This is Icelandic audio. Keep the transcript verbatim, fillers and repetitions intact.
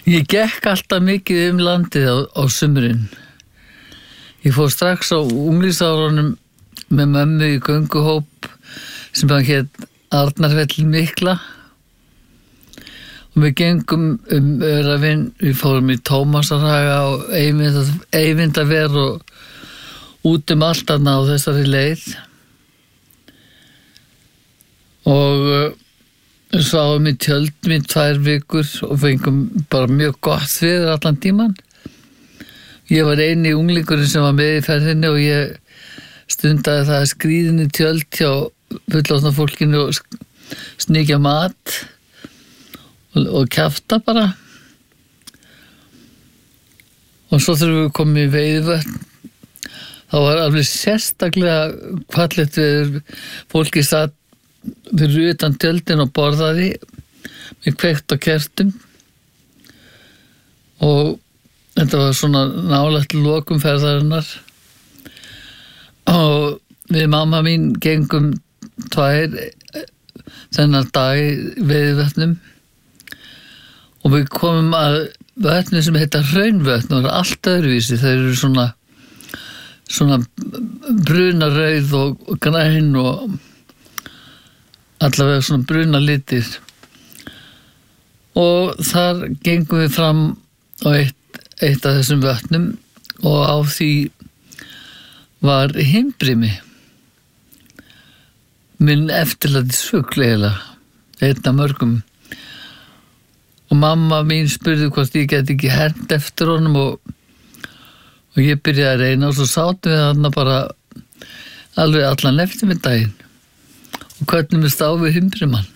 Ég gekk alltaf mikið um landið á, á sumrin. Ég fór strax á unglingsárunum með mömmu í gönguhóp sem hann hét Arnarfell mikla. Og við gengum um Öravinn, við fórum í Tómasarhaga og Eyvindaver og út um allt þarna á þessari leið. Og uh, sváum í tjöldum í tvær vikur og fengum bara mjög gott veður allan tíman. Ég var eini unglingurinn sem var með í ferðinni og ég stundaði það að skríðinni tjöld hjá fullorðna fólkinu og sníkja mat og, og kjafta bara. Og svo þegar við komum í Veiðivötn, þá var alveg sérstaklega fallegt við fólki satt fyrir utan tjöldin og borðaði með kveikt á kertum og þetta var svona nálægt lokum ferðarinnar og við mamma mín gengum tvær þennan dag í Veiðivötnum og við komum að vötnu sem heita Hraunvötn og það er allt öðruvísi. Þeir eru svona svona brunarauð og, og græn og allavega svona bruna litir. Og þar gengum við fram á eitt, eitt af þessum vötnum og á því var himbrimi. Minn eftirlætis fugl eiginlega, einn af mörgum. Og mamma mín spurði hvort ég geti ekki hermt eftir honum og, og ég byrjaði að reyna og svo sátum við þarna bara alveg allan eftirmiddaginn og köllum við stáð við himbrimann.